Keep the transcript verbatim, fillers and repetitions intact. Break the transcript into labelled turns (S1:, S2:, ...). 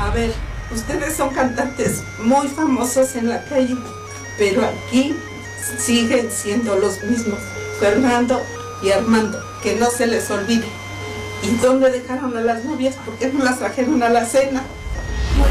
S1: A ver, ustedes son cantantes muy famosos en la calle, pero aquí siguen siendo los mismos, Fernando y Armando, que no se les olvide. ¿Y dónde dejaron a las novias? ¿Por qué no las trajeron a la cena?